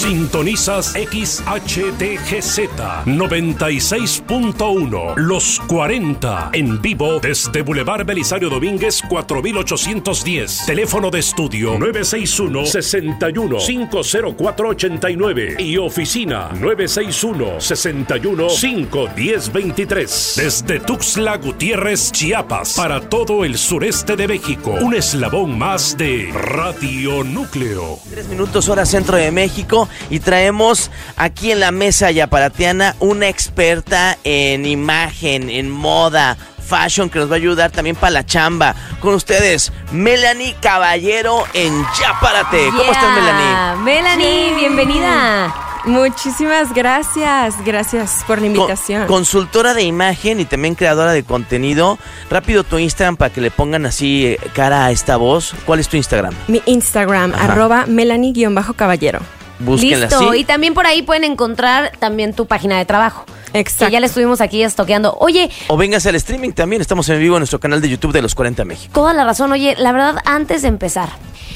Sintonizas XHTGZ 96.1 Los 40 en vivo desde Boulevard Belisario Domínguez 4810. Teléfono de estudio 961-61-50489 y oficina 961-61-51023. Desde Tuxtla Gutiérrez, Chiapas, para todo el sureste de México. Un eslabón más de Radio Núcleo. 3 minutos hora centro de México y traemos aquí en la mesa yaparateana una experta en imagen, en moda, fashion, que nos va a ayudar también para la chamba. Con ustedes, Melanie Caballero en Yaparate. ¿Cómo estás, Melanie? Melanie, bienvenida. Muchísimas gracias. Gracias por la invitación. Consultora de imagen y también creadora de contenido. Rápido tu Instagram para que le pongan así cara a esta voz. ¿Cuál es tu Instagram? Mi Instagram, @Melanie_Caballero. Búsquenla. Listo, así. y también por ahí pueden encontrar también tu página de trabajo. Exacto. Que ya le estuvimos aquí estoqueando. Oye, O véngase al streaming también. Estamos en vivo en nuestro canal de YouTube de Los 40 México. toda la razón. Oye, la verdad, antes de empezar,